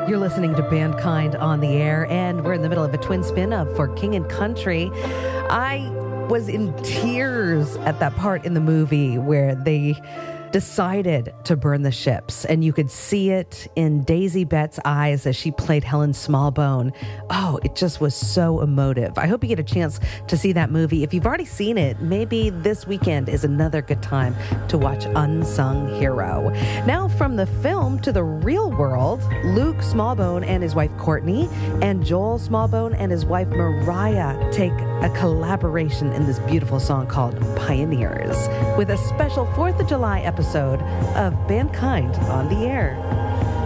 You're listening to Bandkind on the air, and we're in the middle of a twin spin of For King and Country. I was in tears at that part in the movie where they decided to burn the ships, and you could see it in Daisy Betts' eyes as she played Helen Smallbone. Oh, it just was so emotive. I hope you get a chance to see that movie. If you've already seen it, maybe this weekend is another good time to watch Unsung Hero. Now from the film to the real world, Luke Smallbone and his wife Courtney and Joel Smallbone and his wife Mariah take a collaboration in this beautiful song called Pioneers with a special 4th of July episode of Bandkind on the air.